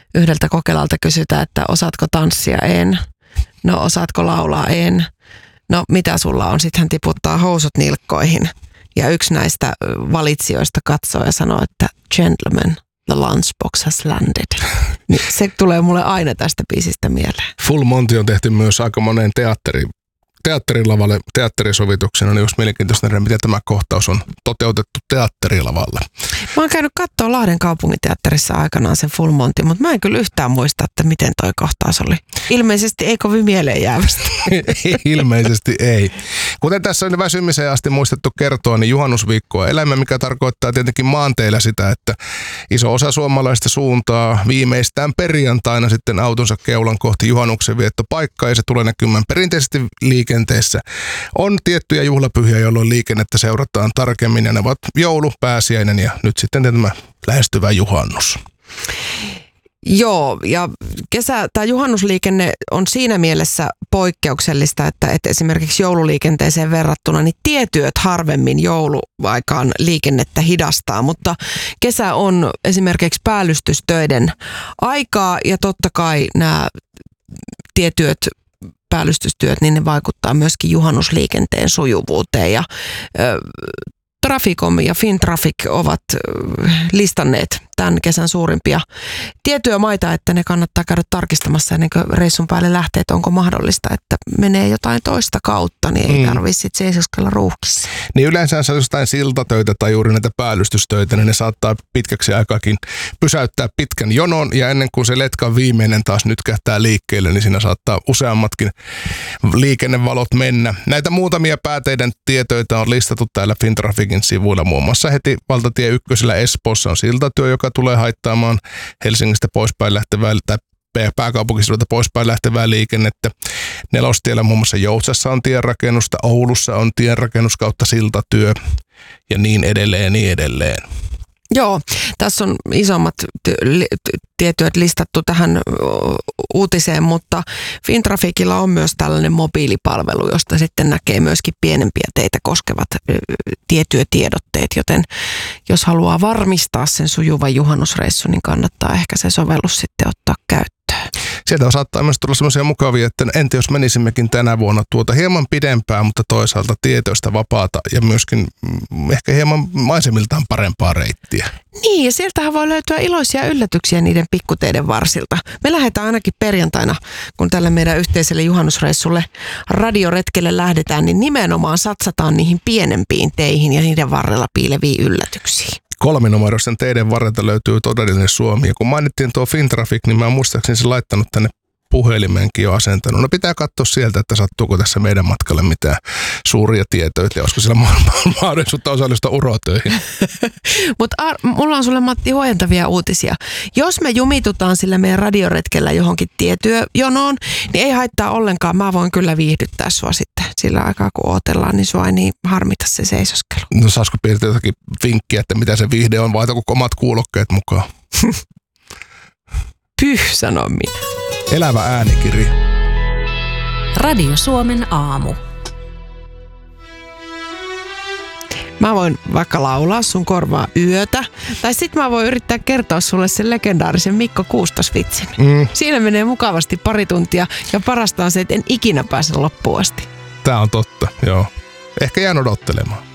yhdeltä kokelalta kysytään, että osaatko tanssia? En. No osaatko laulaa? En. No mitä sulla on? Sitten hän tiputtaa housut nilkkoihin. Ja yksi näistä valitsijoista katsoo ja sanoo, että gentlemen, the lunchbox has landed. Niin se tulee mulle aina tästä biisistä mieleen. Full Monty on tehty myös aika moneen teatterilavalle teatterisovituksena, niin just mielenkiintoista nähdä, miten tämä kohtaus on toteutettu teatterilavalla. Mä oon käynyt katsoa Lahden kaupunginteatterissa aikanaan sen Full Monty, mutta mä en kyllä yhtään muista, että miten toi kohtaus oli. Ilmeisesti ei kovin mieleen jäävästi. Ilmeisesti ei. Kuten tässä on väsymiseen asti muistettu kertoa, niin juhannusviikkoa elämä, mikä tarkoittaa tietenkin maanteillä sitä, että iso osa suomalaista suuntaa viimeistään perjantaina sitten autonsa keulan kohti juhannuksen viettopaikkaa, ja se tulee näkymään perinteisesti liikenteessä. On tiettyjä juhlapyhiä, jolloin liikennettä seurataan tarkemmin, ja ne ovat joulu, pääsiäinen ja nyt sitten tämä lähestyvä juhannus. Joo, ja juhannusliikenne on siinä mielessä poikkeuksellista, että esimerkiksi joululiikenteeseen verrattuna niin tietyöt harvemmin jouluaikaan liikennettä hidastaa, mutta kesä on esimerkiksi päällystystöiden aikaa, ja totta kai nämä tietyöt päällystystyöt, niin ne vaikuttaa myöskin juhannusliikenteen sujuvuuteen, ja Traficom ja Fintraffic ovat listanneet tämän kesän suurimpia tietyömaita, että ne kannattaa käydä tarkistamassa ennen kuin reissun päälle lähtee, että onko mahdollista, että menee jotain toista kautta, niin ei tarvitse sitten seisoskella ruuhkissa. Niin yleensä se jostain siltatöitä tai juuri näitä päällystystöitä, niin ne saattaa pitkäksi aikaakin pysäyttää pitkän jonon, ja ennen kuin se letkan viimeinen taas nytkähtää liikkeelle, niin siinä saattaa useammatkin liikennevalot mennä. Näitä muutamia pääteiden tietoita on listattu täällä Fintrafficin sivuilla, muun muassa heti valtatie 1 Espoossa on siltatyö, joka tulee haittaamaan Helsingistä poispäin lähtevää tai pääkaupunkiseudulta poispäin lähtevää liikennettä. Nelostiellä muun muassa Joutsassa on tienrakennusta, Oulussa on tienrakennus kautta siltatyö ja niin edelleen, niin edelleen. Joo, tässä on isommat tietyöt listattu tähän uutiseen, mutta Fintrafficilla on myös tällainen mobiilipalvelu, josta sitten näkee myöskin pienempiä teitä koskevat tietyötiedotteet, joten jos haluaa varmistaa sen sujuvan juhannusreissun, niin kannattaa ehkä se sovellus sitten ottaa käyttöön. Sieltä saattaa myös tulla sellaisia mukavia, että entä jos menisimmekin tänä vuonna hieman pidempää, mutta toisaalta tietoista vapaata ja myöskin ehkä hieman maisemiltaan parempaa reittiä. Niin, ja sieltähän voi löytyä iloisia yllätyksiä niiden pikkuteiden varsilta. Me lähdetään ainakin perjantaina, kun tälle meidän yhteiselle juhannusreissulle radioretkelle lähdetään, niin nimenomaan satsataan niihin pienempiin teihin ja niiden varrella piileviin yllätyksiin. 3-numeroisten teiden varrelta löytyy todellinen Suomi. Ja kun mainittiin tuo Fintraffic, niin mä muistaakseni se laittanut tänne puhelimeenkin jo asentanut. No pitää katsoa sieltä, että sattuuko tässä meidän matkalle mitään suuria tietoja. Olisiko siellä mahdollisuutta osallistua urotöihin? Mutta mulla on sulle, Matti, huojentavia uutisia. Jos me jumitutaan sillä meidän radioretkellä johonkin tietyöjonoon, niin ei haittaa ollenkaan. Mä voin kyllä viihdyttää sua sitten sillä aikaa, kun odotellaan, niin sua ei niin harmita se seisoskelu. No saisiko piirtää jotakin vinkkiä, että mitä se viihde on, vai onko omat kuulokkeet mukaan? Sanon minä. Elävä äänikirja. Radio Suomen aamu. Mä voin vaikka laulaa sun korvaa yötä, tai sit mä voin yrittää kertoa sulle sen legendaarisen Mikko Kuustos-vitsin. Siinä menee mukavasti pari tuntia, ja parasta on se, että en ikinä pääse loppuun asti. Tää on totta, joo. Ehkä jään odottelemaan.